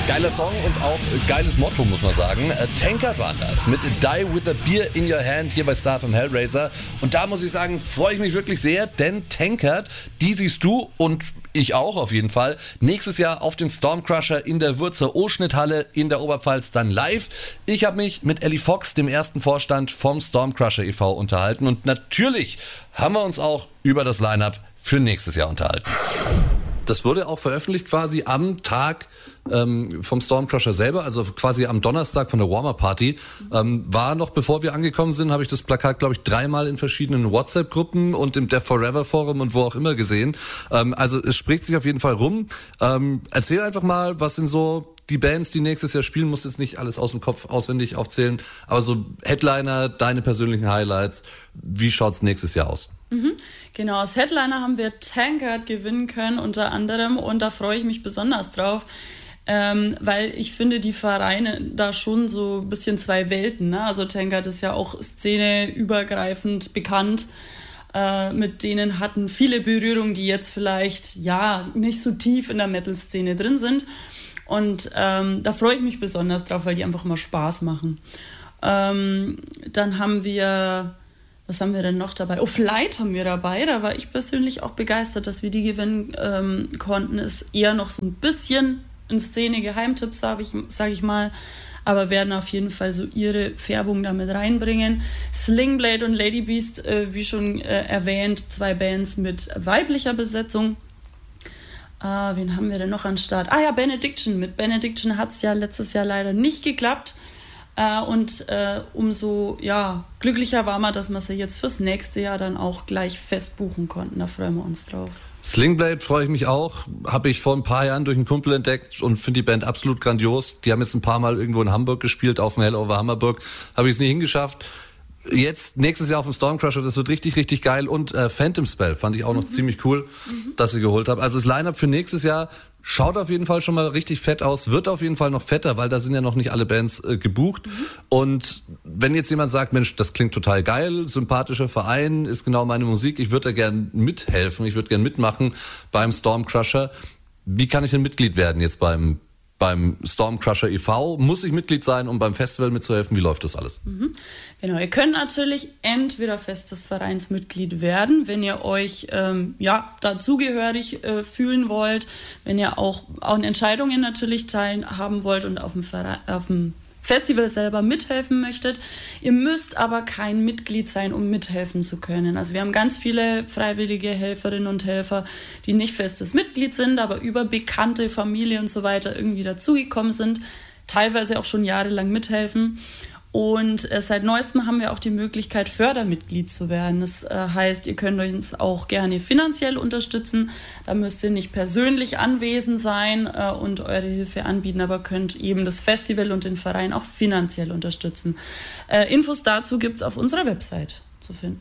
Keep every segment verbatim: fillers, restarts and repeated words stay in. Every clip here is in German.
Geiler Song und auch geiles Motto, muss man sagen. Tankard war das mit Die With A Beer In Your Hand hier bei Star vom Hellraiser. Und da muss ich sagen, freue ich mich wirklich sehr, denn Tankard, die siehst du und ich auch auf jeden Fall, nächstes Jahr auf dem Stormcrusher in der Würzer O-Schnitthalle in der Oberpfalz dann live. Ich habe mich mit Ellie Fox, dem ersten Vorstand vom Stormcrusher e V, unterhalten und natürlich haben wir uns auch über das Line-Up für nächstes Jahr unterhalten. Das wurde auch veröffentlicht quasi am Tag ähm, vom Stormcrusher selber, also quasi am Donnerstag von der Warm-Up-Party. Ähm, war noch, bevor wir angekommen sind, habe ich das Plakat, glaube ich, dreimal in verschiedenen WhatsApp-Gruppen und im Death Forever-Forum und wo auch immer gesehen. Ähm, also es spricht sich auf jeden Fall rum. Ähm, erzähl einfach mal, was sind so die Bands, die nächstes Jahr spielen, musst jetzt nicht alles aus dem Kopf auswendig aufzählen, aber so Headliner, deine persönlichen Highlights, wie schaut's nächstes Jahr aus? Mhm. Genau, als Headliner haben wir Tankard gewinnen können unter anderem und da freue ich mich besonders drauf, ähm, weil ich finde die Vereine da schon so ein bisschen zwei Welten, ne? Also Tankard ist ja auch szeneübergreifend bekannt, äh, mit denen hatten viele Berührungen, die jetzt vielleicht ja nicht so tief in der Metal-Szene drin sind und ähm, da freue ich mich besonders drauf, weil die einfach immer Spaß machen. Ähm, dann haben wir Was haben wir denn noch dabei? Oh, Flight haben wir dabei. Da war ich persönlich auch begeistert, dass wir die gewinnen ähm, konnten. Ist eher noch so ein bisschen ein Szene-Geheimtipp, sage ich, sag ich mal. Aber werden auf jeden Fall so ihre Färbung damit reinbringen. Slingblade und Lady Beast, äh, wie schon äh, erwähnt, zwei Bands mit weiblicher Besetzung. Äh, wen haben wir denn noch an Start? Ah ja, Benediction. Mit Benediction hat es ja letztes Jahr leider nicht geklappt. Uh, und uh, umso ja, glücklicher war man, dass wir sie jetzt fürs nächste Jahr dann auch gleich fest buchen konnten. Da freuen wir uns drauf. Slingblade freue ich mich auch. Habe ich vor ein paar Jahren durch einen Kumpel entdeckt und finde die Band absolut grandios. Die haben jetzt ein paar Mal irgendwo in Hamburg gespielt, auf dem Hell Over Hammerburg. Habe ich es nie hingeschafft. Jetzt, nächstes Jahr auf dem Stormcrusher, das wird richtig, richtig geil. Und äh, Phantom Spell fand ich auch noch mhm. ziemlich cool, mhm. dass ich geholt habe. Also das Line-Up für nächstes Jahr schaut auf jeden Fall schon mal richtig fett aus, wird auf jeden Fall noch fetter, weil da sind ja noch nicht alle Bands äh, gebucht. Mhm. Und wenn jetzt jemand sagt, Mensch, das klingt total geil, sympathischer Verein, ist genau meine Musik, ich würde da gern mithelfen, ich würde gern mitmachen beim Stormcrusher. Wie kann ich denn Mitglied werden jetzt beim beim Stormcrusher e V? Muss ich Mitglied sein, um beim Festival mitzuhelfen? Wie läuft das alles? Mhm. Genau, ihr könnt natürlich entweder festes Vereinsmitglied werden, wenn ihr euch ähm, ja, dazugehörig äh, fühlen wollt, wenn ihr auch, auch an Entscheidungen natürlich teilhaben wollt und auf dem, Verein, auf dem Festival selber mithelfen möchtet. Ihr müsst aber kein Mitglied sein, um mithelfen zu können. Also wir haben ganz viele freiwillige Helferinnen und Helfer, die nicht festes Mitglied sind, aber über bekannte Familie und so weiter irgendwie dazugekommen sind, teilweise auch schon jahrelang mithelfen. Und äh, seit neuestem haben wir auch die Möglichkeit, Fördermitglied zu werden. Das äh, heißt, ihr könnt uns auch gerne finanziell unterstützen. Da müsst ihr nicht persönlich anwesend sein äh, und eure Hilfe anbieten, aber könnt eben das Festival und den Verein auch finanziell unterstützen. Äh, Infos dazu gibt es auf unserer Website zu finden.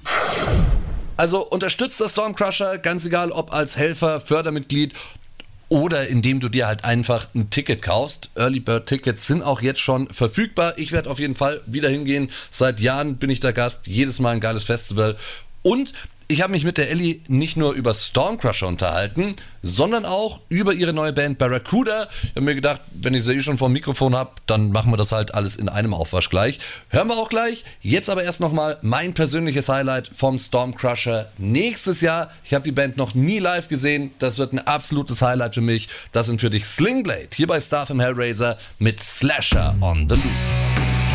Also unterstützt das Stormcrusher, ganz egal ob als Helfer, Fördermitglied oder indem du dir halt einfach ein Ticket kaufst. Early Bird Tickets sind auch jetzt schon verfügbar. Ich werde auf jeden Fall wieder hingehen. Seit Jahren bin ich der Gast. Jedes Mal ein geiles Festival. Und ich habe mich mit der Ellie nicht nur über Stormcrusher unterhalten, sondern auch über ihre neue Band Barracuda. Ich habe mir gedacht, wenn ich sie eh schon vor dem Mikrofon habe, dann machen wir das halt alles in einem Aufwasch gleich. Hören wir auch gleich. Jetzt aber erst nochmal mein persönliches Highlight vom Stormcrusher nächstes Jahr. Ich habe die Band noch nie live gesehen. Das wird ein absolutes Highlight für mich. Das sind für dich Slingblade hier bei Star vom Hellraiser mit Slasher on the Loose.